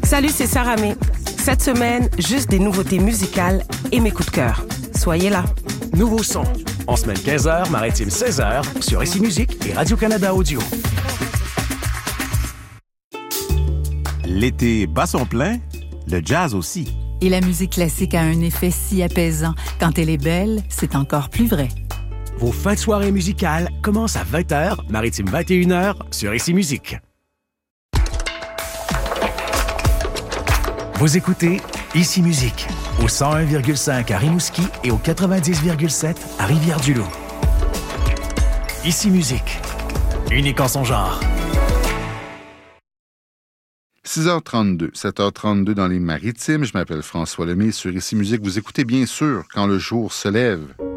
Salut, c'est Sarah May. Cette semaine, juste des nouveautés musicales et mes coups de cœur. Soyez là. Nouveau son. En semaine 15h, maritime 16h, sur ICI Musique et Radio-Canada Audio. L'été bat son plein, le jazz aussi. Et la musique classique a un effet si apaisant. Quand elle est belle, c'est encore plus vrai. Vos fins de soirée musicales commencent à 20h, maritime 21h, sur ICI Musique. Vous écoutez ICI Musique, au 101,5 à Rimouski et au 90,7 à Rivière-du-Loup. ICI Musique, unique en son genre. 6h32, 7h32 dans les Maritimes. Je m'appelle François Lemay. Sur ICI Musique, vous écoutez bien sûr Quand le jour se lève.